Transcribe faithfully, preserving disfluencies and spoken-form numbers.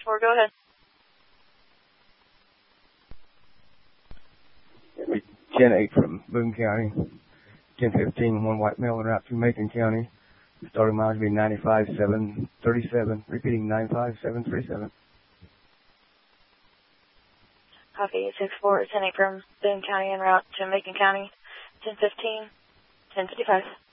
four, go ahead. ten eight from Boone County, ten fifteen, one white male en route to Macon County. Starting mileage will be ninety-five seven thirty-seven, repeating ninety-five seven thirty-seven. Copy, six four, ten eight from Boone County en route to Macon County, ten fifteen, ten fifty-five.